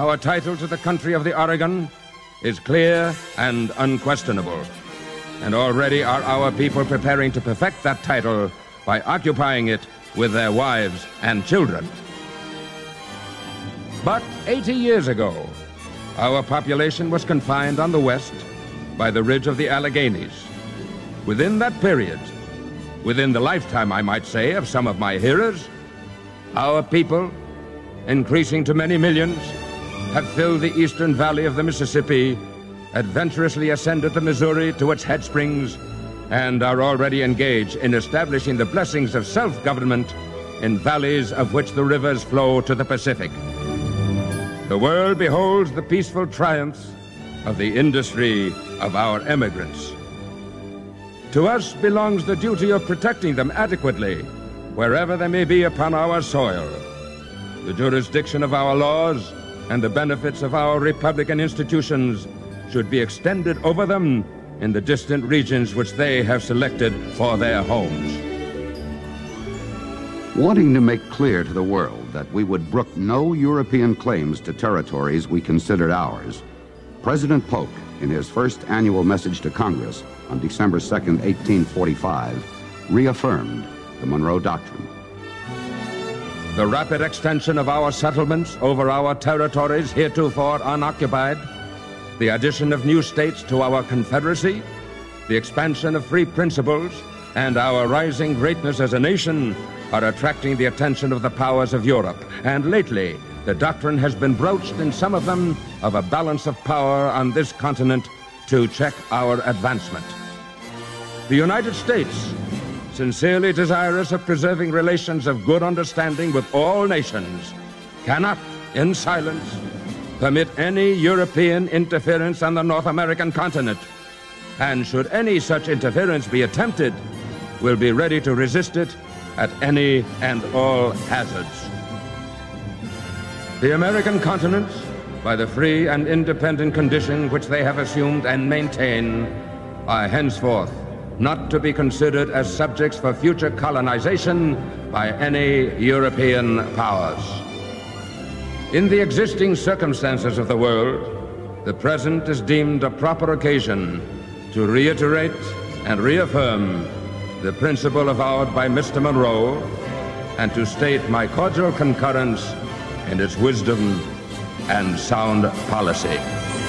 our title to the country of the Oregon is clear and unquestionable. And already are our people preparing to perfect that title by occupying it with their wives and children. But 80 years ago, our population was confined on the west by the ridge of the Alleghenies. Within that period, within the lifetime, I might say, of some of my hearers, our people, increasing to many millions, have filled the eastern valley of the Mississippi, adventurously ascended the Missouri to its head springs, and are already engaged in establishing the blessings of self-government in valleys of which the rivers flow to the Pacific. The world beholds the peaceful triumphs of the industry of our emigrants. To us belongs the duty of protecting them adequately, wherever they may be upon our soil. The jurisdiction of our laws and the benefits of our Republican institutions should be extended over them in the distant regions which they have selected for their homes. Wanting to make clear to the world that we would brook no European claims to territories we considered ours, President Polk, in his first annual message to Congress on December 2nd, 1845, reaffirmed the Monroe Doctrine. The rapid extension of our settlements over our territories heretofore unoccupied, the addition of new states to our Confederacy, the expansion of free principles, and our rising greatness as a nation are attracting the attention of the powers of Europe. And lately, the doctrine has been broached in some of them of a balance of power on this continent to check our advancement. The United States, sincerely desirous of preserving relations of good understanding with all nations, cannot, in silence, permit any European interference on the North American continent, and should any such interference be attempted, will be ready to resist it at any and all hazards. The American continents, by the free and independent condition which they have assumed and maintain, are henceforth not to be considered as subjects for future colonization by any European powers. In the existing circumstances of the world, the present is deemed a proper occasion to reiterate and reaffirm the principle avowed by Mr. Monroe, and to state my cordial concurrence in its wisdom and sound policy.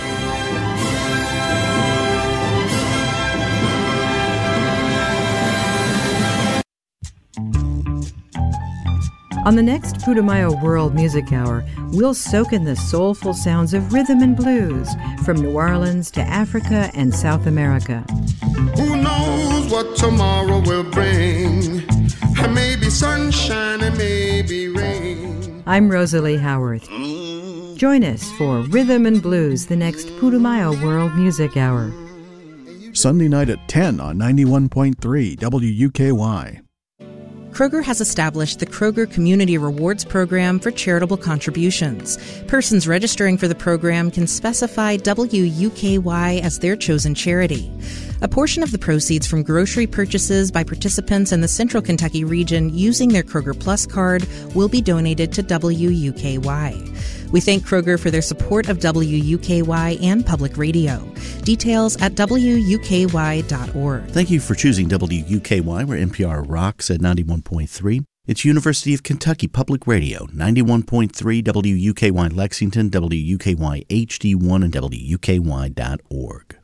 On the next Putumayo World Music Hour, we'll soak in the soulful sounds of rhythm and blues from New Orleans to Africa and South America. Who knows what tomorrow will bring? Maybe sunshine and maybe rain. I'm Rosalie Howarth. Join us for Rhythm and Blues, the next Putumayo World Music Hour. Sunday night at 10 on 91.3 WUKY. Kroger has established the Kroger Community Rewards Program for charitable contributions. Persons registering for the program can specify WUKY as their chosen charity. A portion of the proceeds from grocery purchases by participants in the Central Kentucky region using their Kroger Plus card will be donated to WUKY. We thank Kroger for their support of WUKY and public radio. Details at WUKY.org. Thank you for choosing WUKY, where NPR rocks at 91.3. It's University of Kentucky Public Radio, 91.3 WUKY Lexington, WUKY HD1, and WUKY.org.